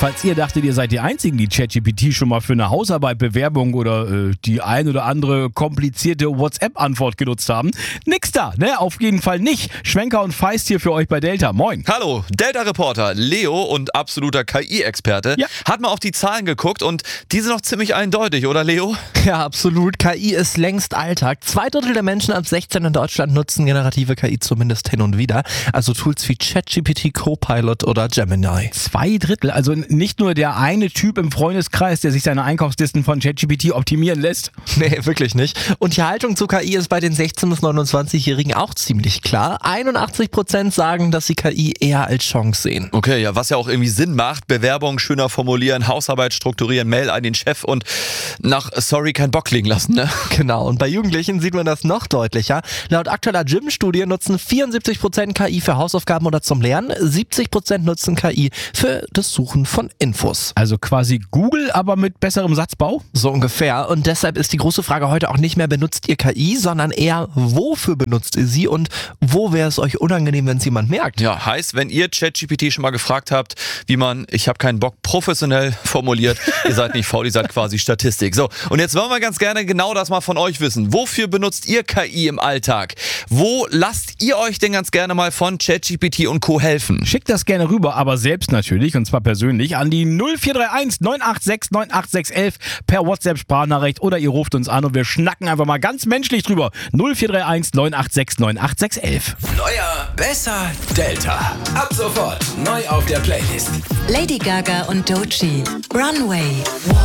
Falls ihr dachtet, ihr seid die Einzigen, die ChatGPT schon mal für eine Hausarbeit, Bewerbung oder die ein oder andere komplizierte WhatsApp-Antwort genutzt haben, nix da, ne? Auf jeden Fall nicht. Schwenker und Feist hier für euch bei Delta. Moin. Hallo, Delta-Reporter Leo und absoluter KI-Experte. Ja. Hat mal auf die Zahlen geguckt und die sind doch ziemlich eindeutig, oder Leo? Ja, absolut. KI ist längst Alltag. 2/3 der Menschen ab 16 in Deutschland nutzen generative KI zumindest hin und wieder. Also Tools wie ChatGPT, Copilot oder Gemini. 2/3, also nicht nur der eine Typ im Freundeskreis, der sich seine Einkaufslisten von ChatGPT optimieren lässt. Nee, wirklich nicht. Und die Haltung zu KI ist bei den 16- bis 29-Jährigen auch ziemlich klar. 81% sagen, dass sie KI eher als Chance sehen. Okay, ja, was ja auch irgendwie Sinn macht. Bewerbung schöner formulieren, Hausarbeit strukturieren, Mail an den Chef und nach Sorry keinen Bock liegen lassen, ne? Genau, und bei Jugendlichen sieht man das noch deutlicher. Laut aktueller Gym-Studie nutzen 74% KI für Hausaufgaben oder zum Lernen, 70% nutzen KI für das Suchen von Infos. Also quasi Google, aber mit besserem Satzbau? So ungefähr. Und deshalb ist die große Frage heute auch nicht mehr, benutzt ihr KI, sondern eher, wofür benutzt ihr sie und wo wäre es euch unangenehm, wenn es jemand merkt? Ja, heißt, wenn ihr ChatGPT schon mal gefragt habt, wie man ich habe keinen Bock professionell formuliert, ihr seid nicht faul, ihr seid quasi Statistik. So, und jetzt wollen wir ganz gerne genau das mal von euch wissen. Wofür benutzt ihr KI im Alltag? Wo lasst ihr euch denn ganz gerne mal von ChatGPT und Co. helfen? Schickt das gerne rüber, aber selbst natürlich, und zwar persönlich, an die 0431 986 98611 per WhatsApp-Sprachnachricht oder ihr ruft uns an und wir schnacken einfach mal ganz menschlich drüber. 0431 986 98611. Neuer, besser, Delta. Ab sofort neu auf der Playlist. Lady Gaga und Doechii. Runway.